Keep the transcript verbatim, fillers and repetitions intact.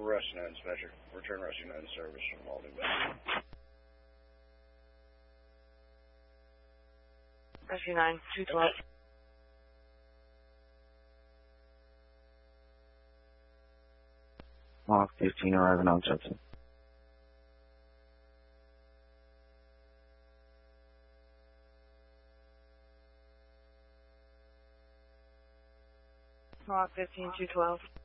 Arrest none, Dispatcher. Return rescue none service from Walden Bay. Rescue nine, two twelve. Mark fifteen arriving on Judson. Mark fifteen, two twelve.